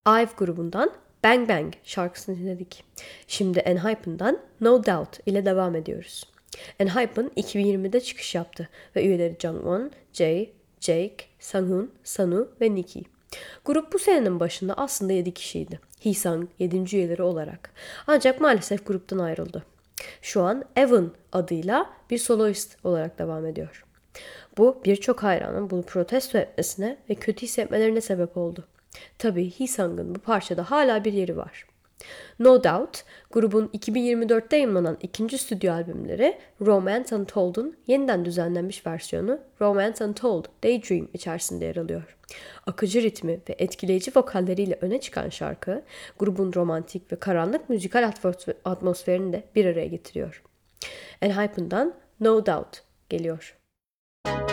IVE grubundan Bang Bang şarkısını dinledik. Şimdi ENHYPEN'dan No Doubt ile devam ediyoruz. ENHYPEN 2020'de çıkış yaptı ve üyeleri Jungwon, Jae, Jake, Sanghoon, Sanu ve Nicki. Grup bu senenin başında aslında 7 kişiydi. Heesang 7. üyeleri olarak. Ancak maalesef gruptan ayrıldı. Şu an Evan adıyla bir soloist olarak devam ediyor. Bu birçok hayranın bunu protesto etmesine ve kötü hissetmelerine sebep oldu. Tabii Heesang'ın bu parçada hala bir yeri var. No Doubt, grubun 2024'te yayınlanan ikinci stüdyo albümleri Romance Untold'un yeniden düzenlenmiş versiyonu Romance Untold Daydream içerisinde yer alıyor. Akıcı ritmi ve etkileyici vokalleriyle öne çıkan şarkı, grubun romantik ve karanlık müzikal atmosferini de bir araya getiriyor. ENHYPEN'dan No Doubt geliyor.